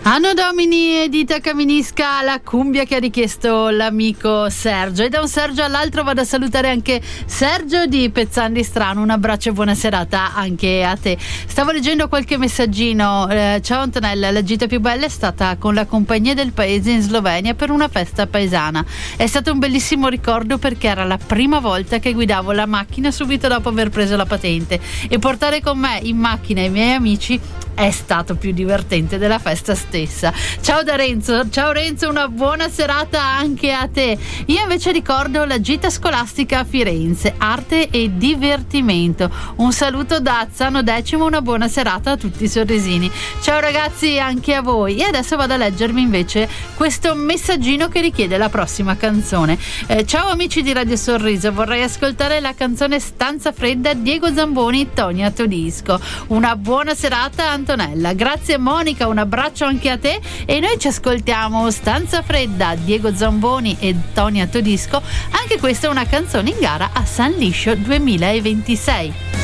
Anno Domini e dita Caminisca, la cumbia che ha richiesto l'amico Sergio. E da un Sergio all'altro vado a salutare anche Sergio di Pezzandi Strano. Un abbraccio e buona serata anche a te. Stavo leggendo qualche messaggino. Ciao Antonella, la gita più bella è stata con la compagnia del paese in Slovenia per una festa paesana. È stato un bellissimo ricordo perché era la prima volta che guidavo la macchina subito dopo aver preso la patente, e portare con me in macchina i miei amici è stato più divertente della festa stessa. Ciao da Renzo. Ciao Renzo, una buona serata anche a te. Io invece ricordo la gita scolastica a Firenze, arte e divertimento. Un saluto da Azzano Decimo, una buona serata a tutti i sorrisini. Ciao ragazzi, anche a voi. E adesso vado a leggermi invece questo messaggino che richiede la prossima canzone. Ciao amici di Radio Sorriso, vorrei ascoltare la canzone Stanza Fredda, Diego Zamboni, Tonia Todisco. Una buona serata Antonella. Grazie Monica, un abbraccio anche a te, e noi ci ascoltiamo Stanza Fredda, Diego Zamboni e Tonia Todisco. Anche questa è una canzone in gara a San Liscio 2026.